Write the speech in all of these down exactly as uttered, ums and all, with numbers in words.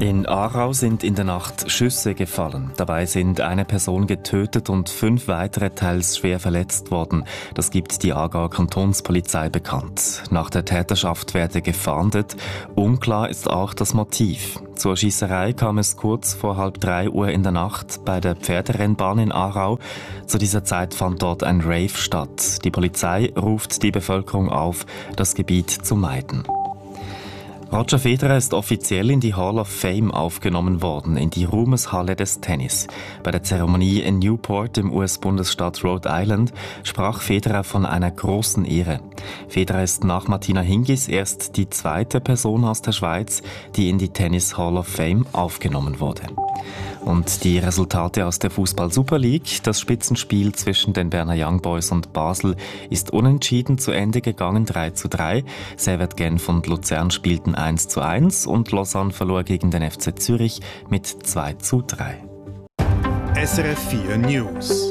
In Aarau sind in der Nacht Schüsse gefallen. Dabei sind eine Person getötet und fünf weitere teils schwer verletzt worden. Das gibt die Aargauer Kantonspolizei bekannt. Nach der Täterschaft werde gefahndet. Unklar ist auch das Motiv. Zur Schiesserei kam es kurz vor halb drei Uhr in der Nacht bei der Pferderennbahn in Aarau. Zu dieser Zeit fand dort ein Rave statt. Die Polizei ruft die Bevölkerung auf, das Gebiet zu meiden. Roger Federer ist offiziell in die Hall of Fame aufgenommen worden, in die Ruhmeshalle des Tennis. Bei der Zeremonie in Newport im U S-Bundesstaat Rhode Island sprach Federer von einer großen Ehre. Federer ist nach Martina Hingis erst die zweite Person aus der Schweiz, die in die Tennis Hall of Fame aufgenommen wurde. Und die Resultate aus der Fußball-Super League. Das Spitzenspiel zwischen den Berner Young Boys und Basel ist unentschieden zu Ende gegangen, drei zu drei. Servette Genf und Luzern spielten eins zu eins und Lausanne verlor gegen den F C Zürich mit zwei zu drei. S R F vier News.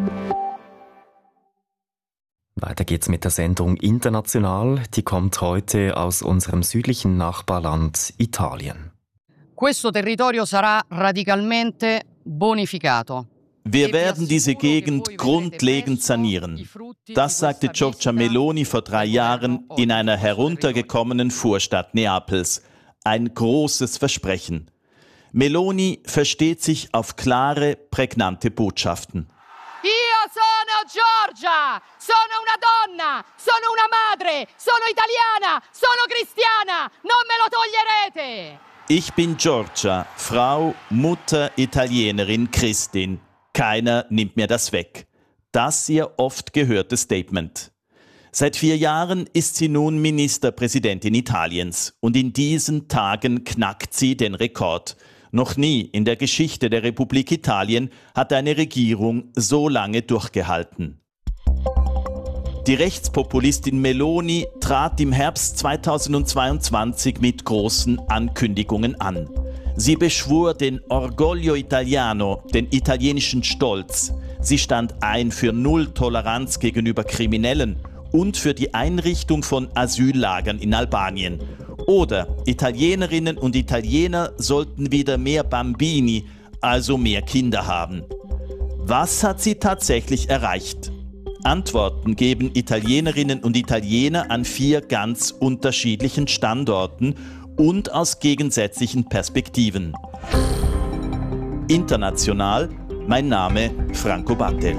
Weiter geht's mit der Sendung International. Die kommt heute aus unserem südlichen Nachbarland Italien. Questo territorio sarà radicalmente bonificato. Wir werden diese Gegend grundlegend sanieren. Das sagte Giorgia Meloni vor drei Jahren in einer heruntergekommenen Vorstadt Neapels. Ein großes Versprechen. Meloni versteht sich auf klare, prägnante Botschaften. Io sono Giorgia, sono una donna, sono una madre, sono italiana, sono cristiana, non me lo toglierete! Ich bin Giorgia, Frau, Mutter, Italienerin, Christin. Keiner nimmt mir das weg. Das ihr oft gehörtes Statement. Seit vier Jahren ist sie nun Ministerpräsidentin Italiens und in diesen Tagen knackt sie den Rekord. Noch nie in der Geschichte der Republik Italien hat eine Regierung so lange durchgehalten. Die Rechtspopulistin Meloni trat im Herbst zweitausendzweiundzwanzig mit großen Ankündigungen an. Sie beschwor den Orgoglio Italiano, den italienischen Stolz. Sie stand ein für Null-Toleranz gegenüber Kriminellen und für die Einrichtung von Asyllagern in Albanien. Oder Italienerinnen und Italiener sollten wieder mehr Bambini, also mehr Kinder haben. Was hat sie tatsächlich erreicht? Antworten geben Italienerinnen und Italiener an vier ganz unterschiedlichen Standorten und aus gegensätzlichen Perspektiven. International, mein Name Franco Battel.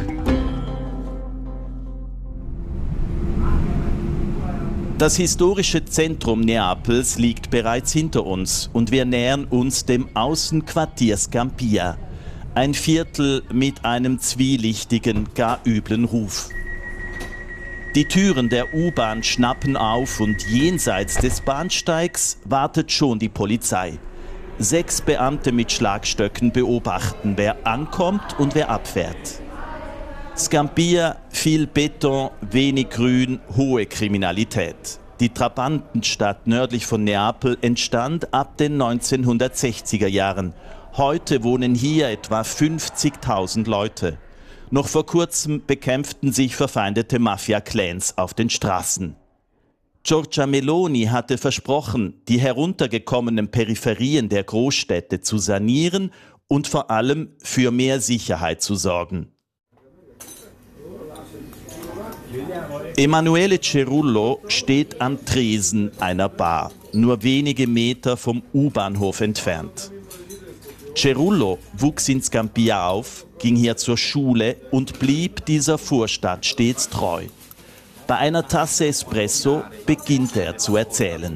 Das historische Zentrum Neapels liegt bereits hinter uns und wir nähern uns dem Außenquartier Scampia. Ein Viertel mit einem zwielichtigen, gar üblen Ruf. Die Türen der U-Bahn schnappen auf und jenseits des Bahnsteigs wartet schon die Polizei. Sechs Beamte mit Schlagstöcken beobachten, wer ankommt und wer abfährt. Scampia, viel Beton, wenig Grün, hohe Kriminalität. Die Trabantenstadt nördlich von Neapel entstand ab den neunzehnhundertsechziger Jahren. Heute wohnen hier etwa fünfzigtausend Leute. Noch vor kurzem bekämpften sich verfeindete Mafia-Clans auf den Straßen. Giorgia Meloni hatte versprochen, die heruntergekommenen Peripherien der Großstädte zu sanieren und vor allem für mehr Sicherheit zu sorgen. Emanuele Cerullo steht am Tresen einer Bar, nur wenige Meter vom U-Bahnhof entfernt. Cerullo wuchs in Scampia auf, ging hier zur Schule und blieb dieser Vorstadt stets treu. Bei einer Tasse Espresso beginnt er zu erzählen.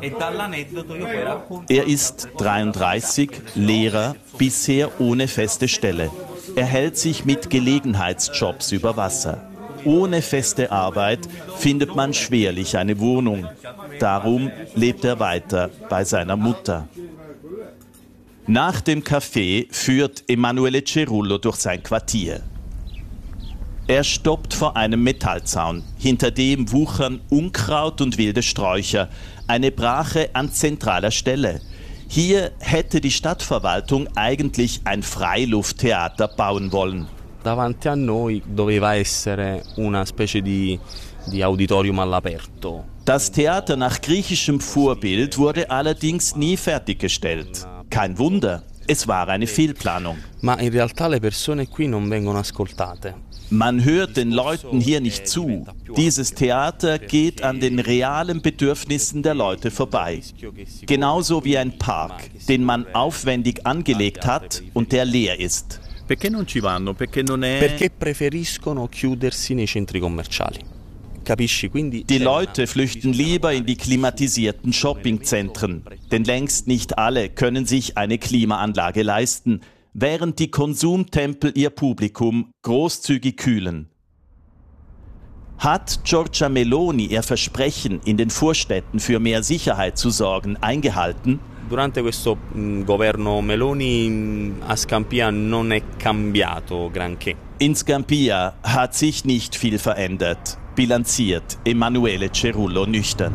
Er ist dreiunddreißig, Lehrer, bisher ohne feste Stelle. Er hält sich mit Gelegenheitsjobs über Wasser. Ohne feste Arbeit findet man schwerlich eine Wohnung. Darum lebt er weiter bei seiner Mutter. Nach dem Café führt Emanuele Cerullo durch sein Quartier. Er stoppt vor einem Metallzaun. Hinter dem wuchern Unkraut und wilde Sträucher. Eine Brache an zentraler Stelle. Hier hätte die Stadtverwaltung eigentlich ein Freilufttheater bauen wollen. Davanti a noi doveva essere una specie di, di auditorium all'aperto. Das Theater nach griechischem Vorbild wurde allerdings nie fertiggestellt. Kein Wunder, es war eine Fehlplanung. Ma in realtà le persone qui non vengono ascoltate. Man hört den Leuten hier nicht zu. Dieses Theater geht an den realen Bedürfnissen der Leute vorbei. Genauso wie ein Park, den man aufwendig angelegt hat und der leer ist. Perché non ci vanno? Perché non è... Perché preferiscono chiudersi nei centri commerciali. Capisci? Quindi Die Leute flüchten lieber in die klimatisierten Shoppingzentren, denn längst nicht alle können sich eine Klimaanlage leisten, während die Konsumtempel ihr Publikum großzügig kühlen. Hat Giorgia Meloni ihr Versprechen, in den Vorstädten für mehr Sicherheit zu sorgen, eingehalten? Durante questo mh, governo Meloni mh, a Scampia non è cambiato granché. In Scampia hat sich nicht viel verändert, bilanziert Emanuele Cerullo nüchtern.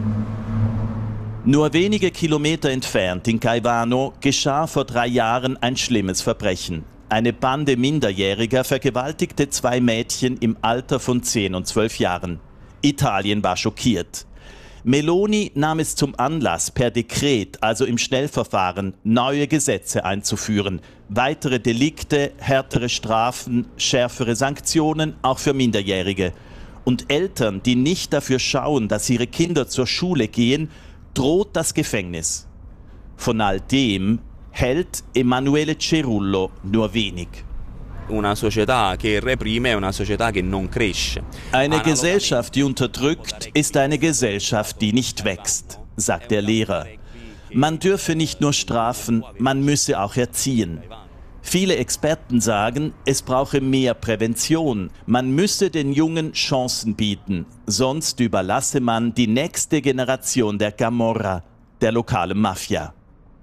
Nur wenige Kilometer entfernt in Caivano geschah vor drei Jahren ein schlimmes Verbrechen. Eine Bande Minderjähriger vergewaltigte zwei Mädchen im Alter von zehn und zwölf Jahren. Italien war schockiert. Meloni nahm es zum Anlass, per Dekret, also im Schnellverfahren, neue Gesetze einzuführen. Weitere Delikte, härtere Strafen, schärfere Sanktionen, auch für Minderjährige. Und Eltern, die nicht dafür schauen, dass ihre Kinder zur Schule gehen, droht das Gefängnis. Von all dem hält Emanuele Cerullo nur wenig. Una società che reprime è una società che non cresce. Eine Gesellschaft, die unterdrückt, ist eine Gesellschaft, die nicht wächst, sagt der Lehrer. Man dürfe nicht nur strafen, man müsse auch erziehen. Viele Experten sagen, es brauche mehr Prävention. Man müsse den Jungen Chancen bieten, sonst überlasse man die nächste Generation der Camorra, der lokalen Mafia.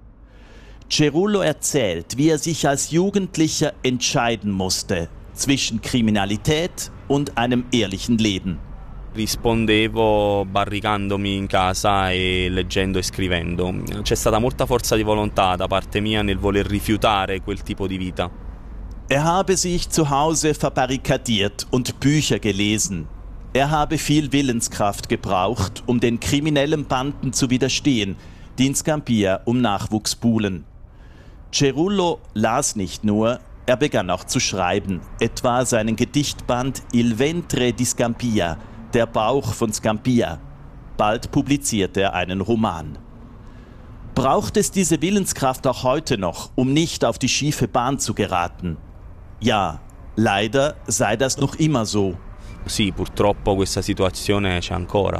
Cerullo erzählt, wie er sich als Jugendlicher entscheiden musste zwischen Kriminalität und einem ehrlichen Leben. Rispondevo barricandomi in casa e leggendo e scrivendo. C'è stata molta forza di volontà da parte mia nel voler rifiutare quel tipo di vita. Er habe sich zu Hause verbarrikadiert und Bücher gelesen. Er habe viel Willenskraft gebraucht, um den kriminellen Banden zu widerstehen, die in Scampia um Nachwuchs buhlen. Cerullo las nicht nur, er begann auch zu schreiben, etwa seinen Gedichtband Il ventre di Scampia, der Bauch von Scampia. Bald publizierte er einen Roman. Braucht es diese Willenskraft auch heute noch, um nicht auf die schiefe Bahn zu geraten? Ja, leider sei das noch immer so. Sì, purtroppo questa situazione c'è ancora.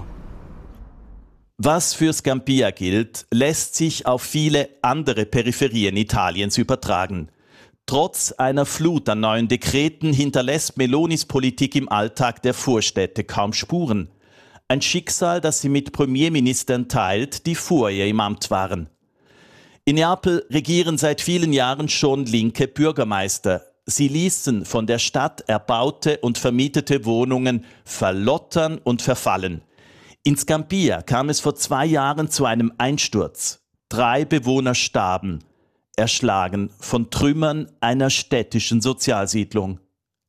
Was für Scampia gilt, lässt sich auf viele andere Peripherien Italiens übertragen. Trotz einer Flut an neuen Dekreten hinterlässt Melonis Politik im Alltag der Vorstädte kaum Spuren. Ein Schicksal, das sie mit Premierministern teilt, die vor ihr im Amt waren. In Neapel regieren seit vielen Jahren schon linke Bürgermeister. Sie ließen von der Stadt erbaute und vermietete Wohnungen verlottern und verfallen. In Scampia kam es vor zwei Jahren zu einem Einsturz. Drei Bewohner starben, erschlagen von Trümmern einer städtischen Sozialsiedlung.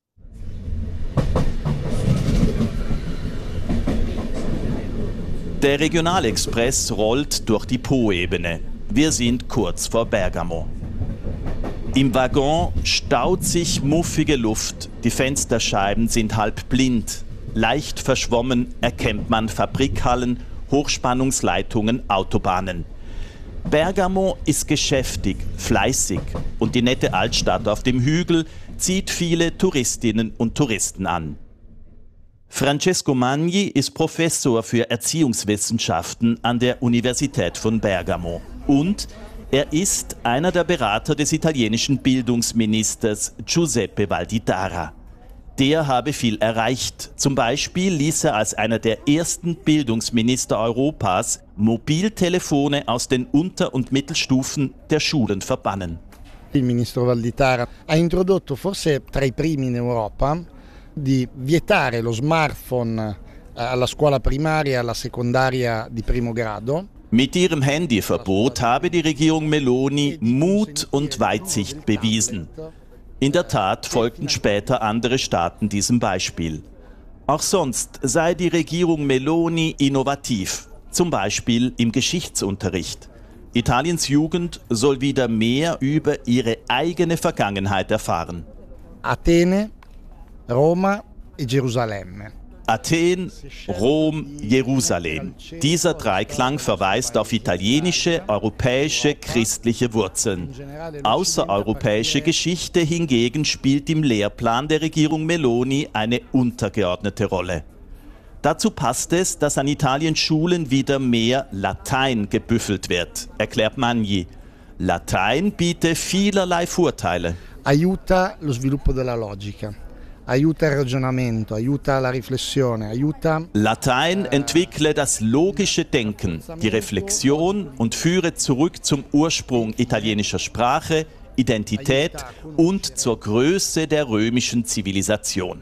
Der Regionalexpress rollt durch die Po-Ebene. Wir sind kurz vor Bergamo. Im Waggon staut sich muffige Luft, die Fensterscheiben sind halb blind. Leicht verschwommen erkennt man Fabrikhallen, Hochspannungsleitungen, Autobahnen. Bergamo ist geschäftig, fleißig und die nette Altstadt auf dem Hügel zieht viele Touristinnen und Touristen an. Francesco Magni ist Professor für Erziehungswissenschaften an der Universität von Bergamo und er ist einer der Berater des italienischen Bildungsministers Giuseppe Valditara. Der habe viel erreicht. Zum Beispiel ließ er als einer der ersten Bildungsminister Europas Mobiltelefone aus den Unter- und Mittelstufen der Schulen verbannen. Il ministro Valditara ha introdotto forse tra i primi in Europa di vietare lo smartphone alla scuola primaria e alla secondaria di primo grado. Mit ihrem Handyverbot habe die Regierung Meloni Mut und Weitsicht bewiesen. In der Tat folgten später andere Staaten diesem Beispiel. Auch sonst sei die Regierung Meloni innovativ, zum Beispiel im Geschichtsunterricht. Italiens Jugend soll wieder mehr über ihre eigene Vergangenheit erfahren. Atene, Roma e Gerusalemme. Athen, Rom, Jerusalem. Dieser Dreiklang verweist auf italienische, europäische, christliche Wurzeln. Außereuropäische Geschichte hingegen spielt im Lehrplan der Regierung Meloni eine untergeordnete Rolle. Dazu passt es, dass an Italiens Schulen wieder mehr Latein gebüffelt wird, erklärt Magni. Latein biete vielerlei Vorteile. Aiuta lo sviluppo della logica. Aiuta il ragionamento, aiuta la riflessione, aiuta... Latein entwickle das logische Denken, die Reflexion und führe zurück zum Ursprung italienischer Sprache, Identität und zur Größe der römischen Zivilisation.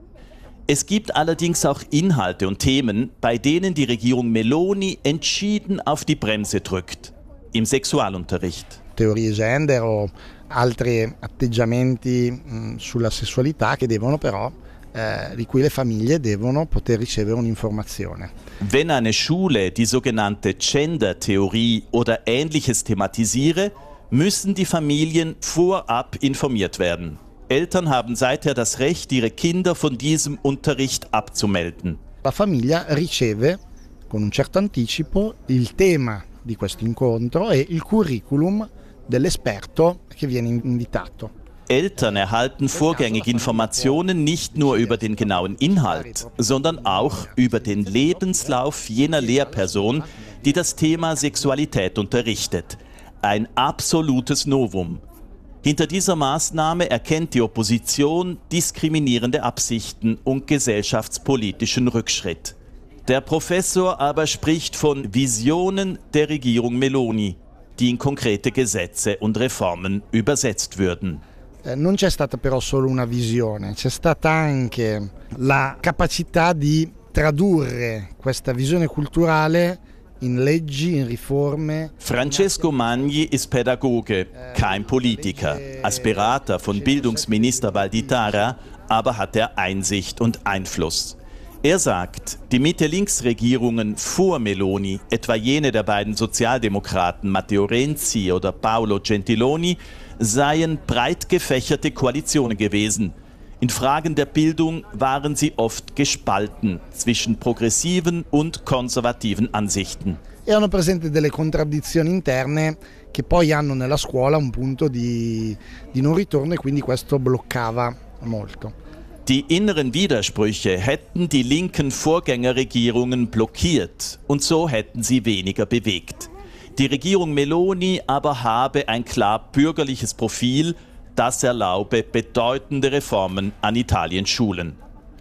Es gibt allerdings auch Inhalte und Themen, bei denen die Regierung Meloni entschieden auf die Bremse drückt. Im Sexualunterricht. Teorie gender o altri atteggiamenti mh, sulla sessualità che devono però, eh, di cui le famiglie devono poter ricevere un'informazione. Wenn eine Schule die sogenannte Gender-Theorie oder Ähnliches thematisiere, müssen die Familien vorab informiert werden. Eltern haben seither das Recht, ihre Kinder von diesem Unterricht abzumelden. La famiglia riceve con un certo anticipo il tema di questo incontro e il curriculum dell'esperto che viene invitato. Eltern erhalten vorgängig Informationen nicht nur über den genauen Inhalt, sondern auch über den Lebenslauf jener Lehrperson, die das Thema Sexualität unterrichtet. Ein absolutes Novum. Hinter dieser Maßnahme erkennt die Opposition diskriminierende Absichten und gesellschaftspolitischen Rückschritt. Der Professor aber spricht von Visionen der Regierung Meloni, die in konkrete Gesetze und Reformen übersetzt würden. Non c'è stata però solo una visione, c'è stata anche la capacità di tradurre questa visione culturale in leggi, in riforme. Francesco Magni ist Pädagoge, kein Politiker. Als Berater von Bildungsminister Valditara aber hat er Einsicht und Einfluss. Er sagt, die Mitte-Links-Regierungen vor Meloni, etwa jene der beiden Sozialdemokraten Matteo Renzi oder Paolo Gentiloni, seien breit gefächerte Koalitionen gewesen. In Fragen der Bildung waren sie oft gespalten zwischen progressiven und konservativen Ansichten. Erano presenti delle contraddizioni interne che poi hanno nella scuola un punto di, di non ritorno e quindi questo bloccava molto. Die inneren Widersprüche hätten die linken Vorgängerregierungen blockiert und so hätten sie weniger bewegt. Die Regierung Meloni aber habe ein klar bürgerliches Profil, das erlaube bedeutende Reformen an Italiens Schulen.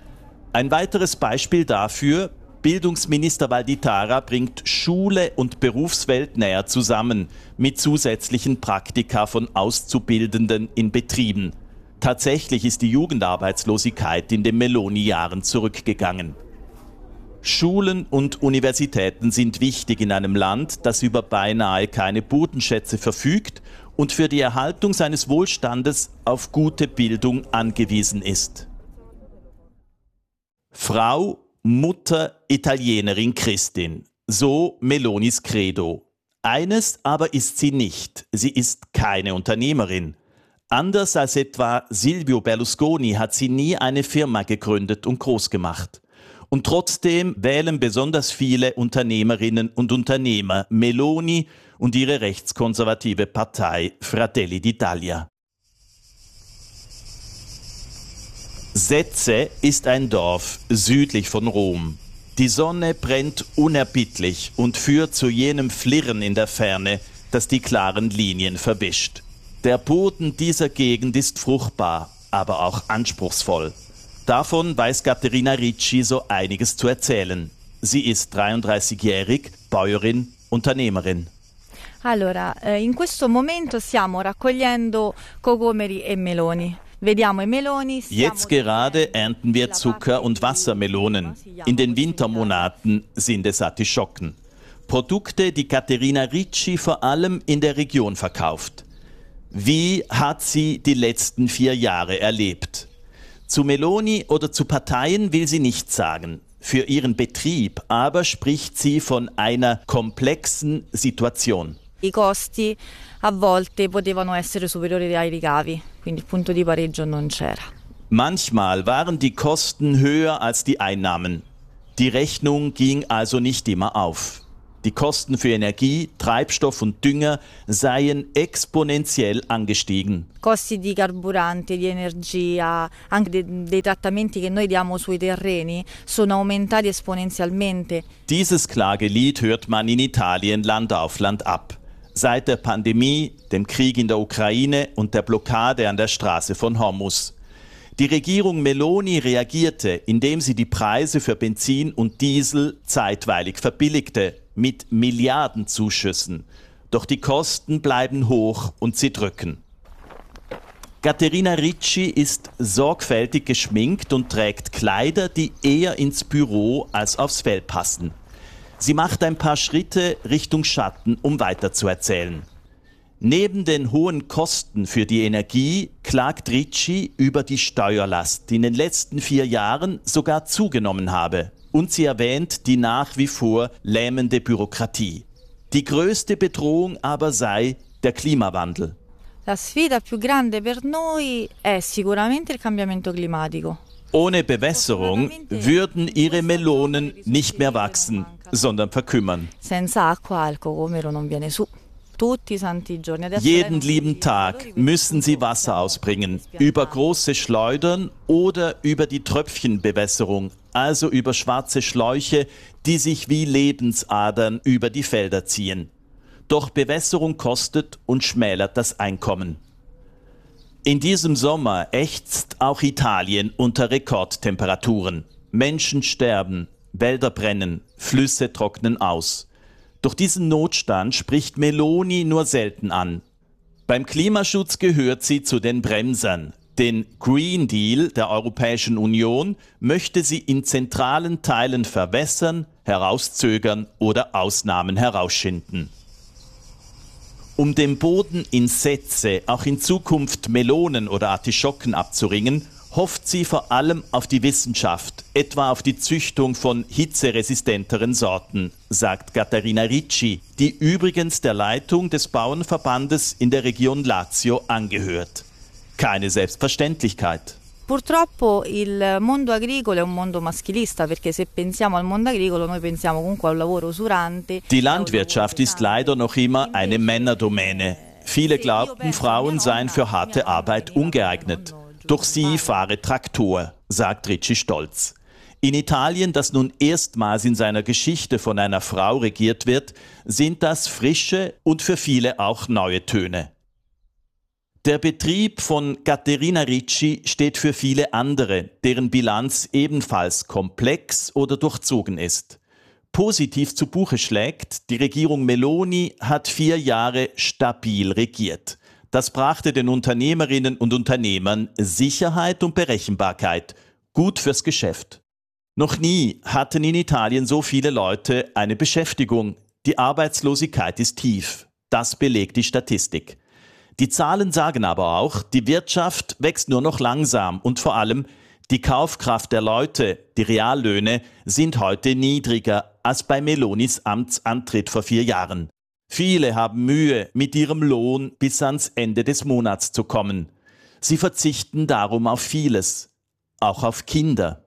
Ein weiteres Beispiel dafür: Bildungsminister Valditara bringt Schule und Berufswelt näher zusammen mit zusätzlichen Praktika von Auszubildenden in Betrieben. Tatsächlich ist die Jugendarbeitslosigkeit in den Meloni-Jahren zurückgegangen. Schulen und Universitäten sind wichtig in einem Land, das über beinahe keine Bodenschätze verfügt und für die Erhaltung seines Wohlstandes auf gute Bildung angewiesen ist. Frau, Mutter, Italienerin, Christin. So Melonis Credo. Eines aber ist sie nicht. Sie ist keine Unternehmerin. Anders als etwa Silvio Berlusconi hat sie nie eine Firma gegründet und groß gemacht. Und trotzdem wählen besonders viele Unternehmerinnen und Unternehmer Meloni und ihre rechtskonservative Partei Fratelli d'Italia. Sezze ist ein Dorf südlich von Rom. Die Sonne brennt unerbittlich und führt zu jenem Flirren in der Ferne, das die klaren Linien verwischt. Der Boden dieser Gegend ist fruchtbar, aber auch anspruchsvoll. Davon weiß Caterina Ricci so einiges zu erzählen. Sie ist dreiunddreißigjährig, Bäuerin, Unternehmerin. Allora, in questo momento stiamo raccogliendo cocomeri e meloni. Vediamo i meloni. Jetzt gerade ernten wir Zucker- und Wassermelonen. In den Wintermonaten sind es Artischocken. Produkte, die Caterina Ricci vor allem in der Region verkauft. Wie hat sie die letzten vier Jahre erlebt? Zu Meloni oder zu Parteien will sie nichts sagen. Für ihren Betrieb aber spricht sie von einer komplexen Situation. I costi a volte potevano essere superiori ai ricavi, quindi il punto di pareggio non c'era. Manchmal waren die Kosten höher als die Einnahmen. Die Rechnung ging also nicht immer auf. Die Kosten für Energie, Treibstoff und Dünger seien exponentiell angestiegen. Costi di carburante, di energia, anche de- dei trattamenti che noi diamo sui terreni sono aumentati esponenzialmente. Dieses Klagelied hört man in Italien Land auf Land ab. Seit der Pandemie, dem Krieg in der Ukraine und der Blockade an der Straße von Hormuz. Die Regierung Meloni reagierte, indem sie die Preise für Benzin und Diesel zeitweilig verbilligte, mit Milliardenzuschüssen. Doch die Kosten bleiben hoch und sie drücken. Caterina Ricci ist sorgfältig geschminkt und trägt Kleider, die eher ins Büro als aufs Feld passen. Sie macht ein paar Schritte Richtung Schatten, um weiterzuerzählen. Neben den hohen Kosten für die Energie klagt Ricci über die Steuerlast, die in den letzten vier Jahren sogar zugenommen habe. Und sie erwähnt die nach wie vor lähmende Bürokratie. Die größte Bedrohung aber sei der Klimawandel. La sfida più grande per noi è sicuramente il cambiamento climatico. Ohne Bewässerung würden ihre Melonen nicht mehr wachsen, sondern verkümmern. Senza acqua il cocomero non viene su. Jeden lieben Tag müssen sie Wasser ausbringen, über große Schleudern oder über die Tröpfchenbewässerung, also über schwarze Schläuche, die sich wie Lebensadern über die Felder ziehen. Doch Bewässerung kostet und schmälert das Einkommen. In diesem Sommer ächzt auch Italien unter Rekordtemperaturen. Menschen sterben, Wälder brennen, Flüsse trocknen aus. Doch diesen Notstand spricht Meloni nur selten an. Beim Klimaschutz gehört sie zu den Bremsern. Den Green Deal der Europäischen Union möchte sie in zentralen Teilen verwässern, herauszögern oder Ausnahmen herausschinden. Um dem Boden in Sätze auch in Zukunft Melonen oder Artischocken abzuringen, hofft sie vor allem auf die Wissenschaft, etwa auf die Züchtung von hitzeresistenteren Sorten, sagt Caterina Ricci, die übrigens der Leitung des Bauernverbandes in der Region Lazio angehört. Keine Selbstverständlichkeit. Purtroppo il mondo agricolo è un mondo maschilista, perché se pensiamo al mondo agricolo noi pensiamo comunque a un lavoro usurante. Die Landwirtschaft ist leider noch immer eine Männerdomäne. Viele glaubten, Frauen seien für harte Arbeit ungeeignet. Doch sie fahre Traktor, sagt Ricci stolz. In Italien, das nun erstmals in seiner Geschichte von einer Frau regiert wird, sind das frische und für viele auch neue Töne. Der Betrieb von Caterina Ricci steht für viele andere, deren Bilanz ebenfalls komplex oder durchzogen ist. Positiv zu Buche schlägt, die Regierung Meloni hat vier Jahre stabil regiert. Das brachte den Unternehmerinnen und Unternehmern Sicherheit und Berechenbarkeit, gut fürs Geschäft. Noch nie hatten in Italien so viele Leute eine Beschäftigung. Die Arbeitslosigkeit ist tief. Das belegt die Statistik. Die Zahlen sagen aber auch, die Wirtschaft wächst nur noch langsam und vor allem die Kaufkraft der Leute, die Reallöhne, sind heute niedriger als bei Melonis Amtsantritt vor vier Jahren. Viele haben Mühe, mit ihrem Lohn bis ans Ende des Monats zu kommen. Sie verzichten darum auf vieles, auch auf Kinder.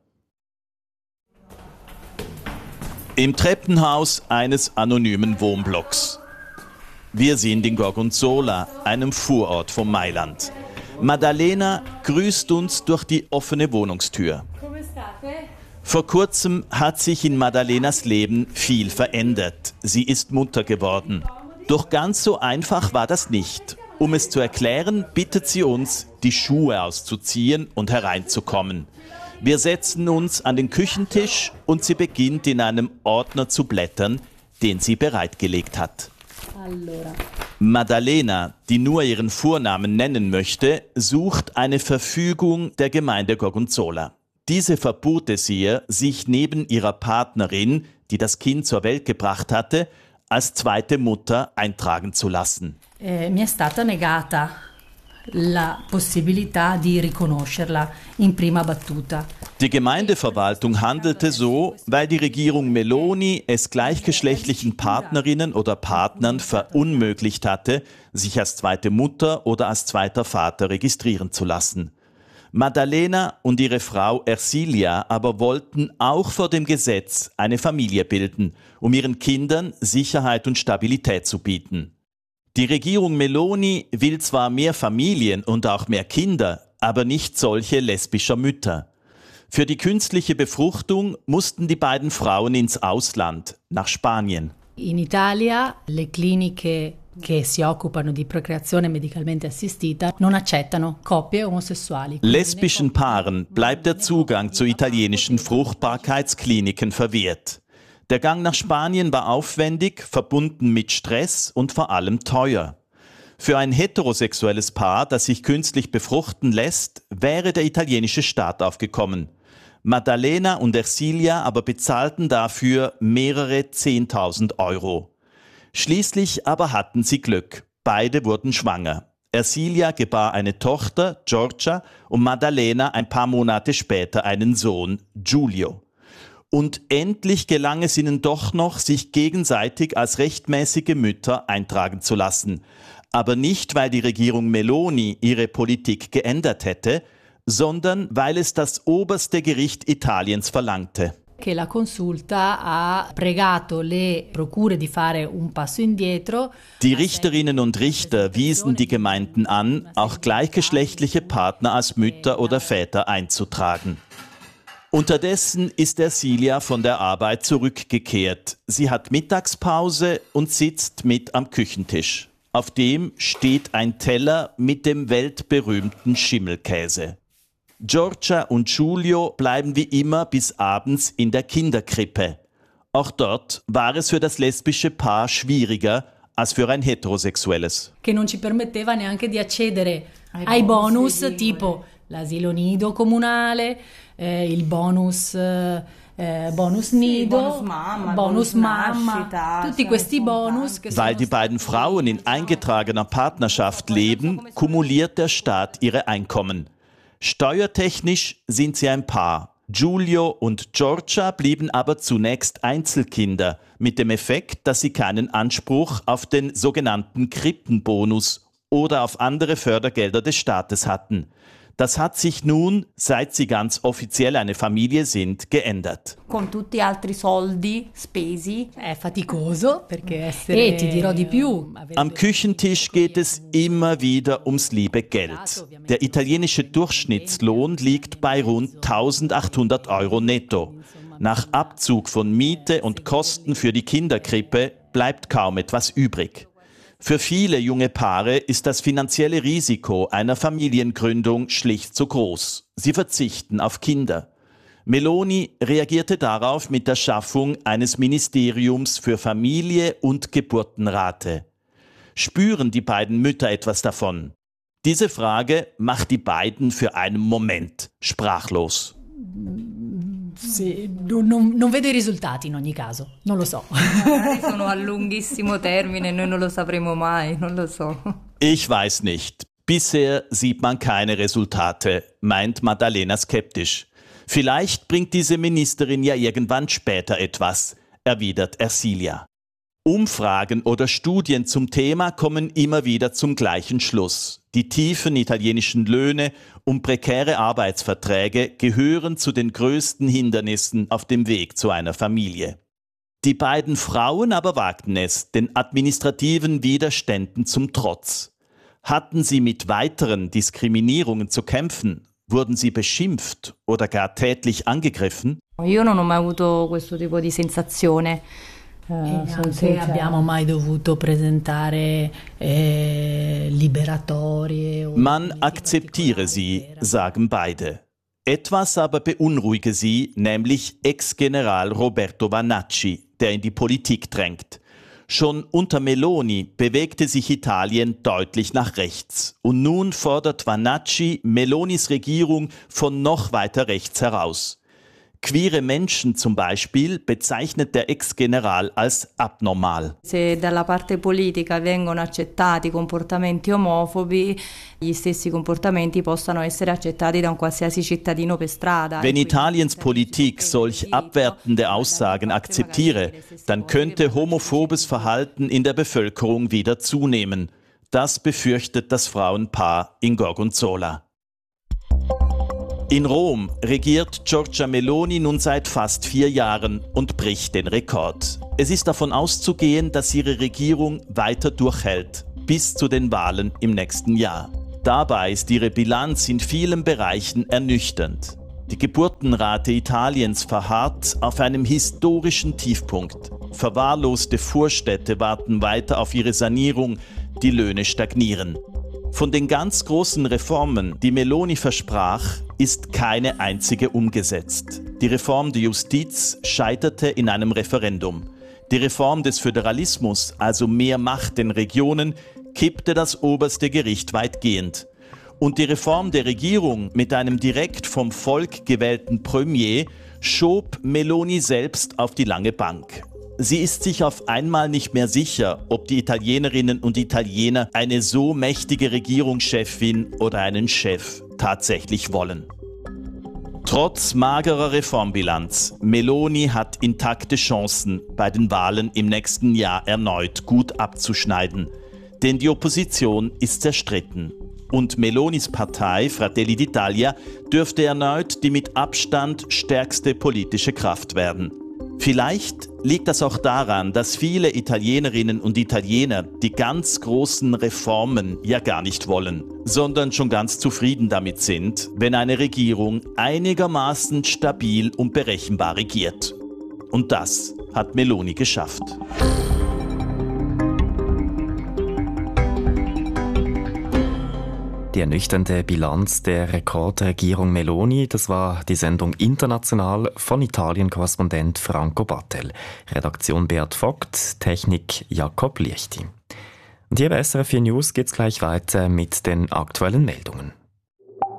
Im Treppenhaus eines anonymen Wohnblocks. Wir sind in Gorgonzola, einem Vorort von Mailand. Maddalena grüßt uns durch die offene Wohnungstür. Vor kurzem hat sich in Maddalenas Leben viel verändert. Sie ist Mutter geworden. Doch ganz so einfach war das nicht. Um es zu erklären, bittet sie uns, die Schuhe auszuziehen und hereinzukommen. Wir setzen uns an den Küchentisch und sie beginnt in einem Ordner zu blättern, den sie bereitgelegt hat. Allora. Maddalena, die nur ihren Vornamen nennen möchte, sucht eine Verfügung der Gemeinde Gorgonzola. Diese verbot es ihr, sich neben ihrer Partnerin, die das Kind zur Welt gebracht hatte, als zweite Mutter eintragen zu lassen. Eh, mi è stata negata la possibilità di riconoscerla in prima battuta. Die Gemeindeverwaltung handelte so, weil die Regierung Meloni es gleichgeschlechtlichen Partnerinnen oder Partnern verunmöglicht hatte, sich als zweite Mutter oder als zweiter Vater registrieren zu lassen. Maddalena und ihre Frau Ersilia aber wollten auch vor dem Gesetz eine Familie bilden, um ihren Kindern Sicherheit und Stabilität zu bieten. Die Regierung Meloni will zwar mehr Familien und auch mehr Kinder, aber nicht solche lesbischer Mütter. Für die künstliche Befruchtung mussten die beiden Frauen ins Ausland, nach Spanien. In Italia le cliniche che si occupano di procreazione medicalmente assistita non accettano coppie omosessuali. Lesbischen Paaren bleibt der Zugang zu italienischen Fruchtbarkeitskliniken verwehrt. Der Gang nach Spanien war aufwendig, verbunden mit Stress und vor allem teuer. Für ein heterosexuelles Paar, das sich künstlich befruchten lässt, wäre der italienische Staat aufgekommen. Maddalena und Ersilia aber bezahlten dafür mehrere zehntausend Euro. Schließlich aber hatten sie Glück. Beide wurden schwanger. Ersilia gebar eine Tochter, Giorgia, und Maddalena ein paar Monate später einen Sohn, Giulio. Und endlich gelang es ihnen doch noch, sich gegenseitig als rechtmäßige Mütter eintragen zu lassen. Aber nicht, weil die Regierung Meloni ihre Politik geändert hätte, sondern weil es das oberste Gericht Italiens verlangte. Che la consulta ha pregato le procure di fare un passo indietro. Die Richterinnen und Richter wiesen die Gemeinden an, auch gleichgeschlechtliche Partner als Mütter oder Väter einzutragen. Unterdessen ist Ersilia von der Arbeit zurückgekehrt. Sie hat Mittagspause und sitzt mit am Küchentisch. Auf dem steht ein Teller mit dem weltberühmten Schimmelkäse. Giorgia und Giulio bleiben wie immer bis abends in der Kinderkrippe. Auch dort war es für das lesbische Paar schwieriger als für ein heterosexuelles. Che non ci permetteva neanche di accedere ai bonus tipo l'asilo nido comunale, eh, il bonus eh, bonus nido, sì, bonus mamma, bonus mamma nascita, tutti questi bonus. Weil die beiden Frauen in eingetragener Partnerschaft leben, kumuliert der Staat ihre Einkommen. Steuertechnisch sind sie ein Paar. Giulio und Giorgia blieben aber zunächst Einzelkinder, mit dem Effekt, dass sie keinen Anspruch auf den sogenannten Krippenbonus oder auf andere Fördergelder des Staates hatten. Das hat sich nun, seit sie ganz offiziell eine Familie sind, geändert. Con tutti altri soldi spesi. È faticoso perché essere e ti dirò di più. Am Küchentisch geht es immer wieder ums liebe Geld. Der italienische Durchschnittslohn liegt bei rund eintausendachthundert Euro netto. Nach Abzug von Miete und Kosten für die Kinderkrippe bleibt kaum etwas übrig. Für viele junge Paare ist das finanzielle Risiko einer Familiengründung schlicht zu groß. Sie verzichten auf Kinder. Meloni reagierte darauf mit der Schaffung eines Ministeriums für Familie und Geburtenrate. Spüren die beiden Mütter etwas davon? Diese Frage macht die beiden für einen Moment sprachlos. Sì, non, non vedo i risultati in ogni caso, non lo so. Sono a lunghissimo termine, noi non lo sapremo mai, non lo so. Ich weiß nicht. Bisher sieht man keine Resultate, meint Maddalena skeptisch. Vielleicht bringt diese Ministerin ja irgendwann später etwas, erwidert Ersilia. Umfragen oder Studien zum Thema kommen immer wieder zum gleichen Schluss. Die tiefen italienischen Löhne und prekäre Arbeitsverträge gehören zu den größten Hindernissen auf dem Weg zu einer Familie. Die beiden Frauen aber wagten es, den administrativen Widerständen zum Trotz. Hatten sie mit weiteren Diskriminierungen zu kämpfen? Wurden sie beschimpft oder gar tätlich angegriffen? Io non ho mai avuto questo tipo di sensazione. E abbiamo mai dovuto presentare eh, liberatorie. Man akzeptiere sie, sagen beide. Etwas aber beunruhige sie, nämlich Ex-General Roberto Vannacci, der in die Politik drängt. Schon unter Meloni bewegte sich Italien deutlich nach rechts. Und nun fordert Vannacci Melonis Regierung von noch weiter rechts heraus. Queere Menschen zum Beispiel bezeichnet der Ex-General als abnormal. Se dalla parte politica vengono accettati comportamenti omofobi, gli stessi comportamenti possano essere accettati da un qualsiasi cittadino per strada. Wenn Italiens Politik solch abwertende Aussagen akzeptiere, dann könnte homophobes Verhalten in der Bevölkerung wieder zunehmen. Das befürchtet das Frauenpaar in Gorgonzola. In Rom regiert Giorgia Meloni nun seit fast vier Jahren und bricht den Rekord. Es ist davon auszugehen, dass ihre Regierung weiter durchhält, bis zu den Wahlen im nächsten Jahr. Dabei ist ihre Bilanz in vielen Bereichen ernüchternd. Die Geburtenrate Italiens verharrt auf einem historischen Tiefpunkt. Verwahrloste Vorstädte warten weiter auf ihre Sanierung, die Löhne stagnieren. Von den ganz großen Reformen, die Meloni versprach, ist keine einzige umgesetzt. Die Reform der Justiz scheiterte in einem Referendum. Die Reform des Föderalismus, also mehr Macht den Regionen, kippte das oberste Gericht weitgehend. Und die Reform der Regierung mit einem direkt vom Volk gewählten Premier schob Meloni selbst auf die lange Bank. Sie ist sich auf einmal nicht mehr sicher, ob die Italienerinnen und Italiener eine so mächtige Regierungschefin oder einen Chef tatsächlich wollen. Trotz magerer Reformbilanz, Meloni hat intakte Chancen, bei den Wahlen im nächsten Jahr erneut gut abzuschneiden. Denn die Opposition ist zerstritten. Und Melonis Partei Fratelli d'Italia dürfte erneut die mit Abstand stärkste politische Kraft werden. Vielleicht liegt das auch daran, dass viele Italienerinnen und Italiener die ganz großen Reformen ja gar nicht wollen, sondern schon ganz zufrieden damit sind, wenn eine Regierung einigermaßen stabil und berechenbar regiert. Und das hat Meloni geschafft. Die ernüchternde Bilanz der Rekordregierung Meloni, das war die Sendung International von Italien-Korrespondent Franco Battel. Redaktion Beat Vogt, Technik Jakob Liechti. Und hier bei S R F vier News geht's gleich weiter mit den aktuellen Meldungen.